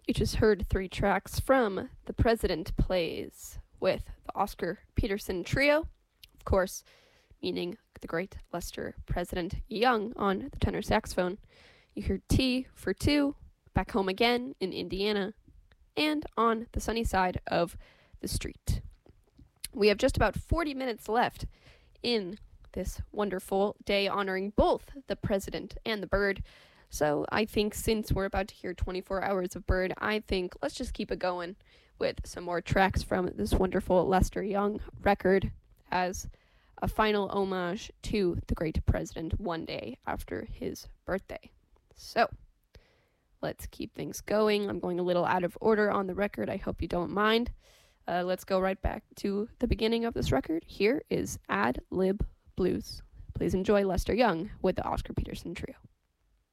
You just heard three tracks from The President Plays with the Oscar Peterson Trio, of course, meaning the great Lester President Young on the tenor saxophone. You heard T for Two, Back Home Again in Indiana, and On the Sunny Side of the Street. We have just about 40 minutes left in this wonderful day honoring both the president and the bird. So I think since we're about to hear 24 Hours of Bird, I think let's just keep it going with some more tracks from this wonderful Lester Young record as a final homage to the great president one day after his birthday. So let's keep things going. I'm going a little out of order on the record. I hope you don't mind. Let's go right back to the beginning of this record. Here is Ad Lib Blues. Please enjoy Lester Young with the Oscar Peterson Trio.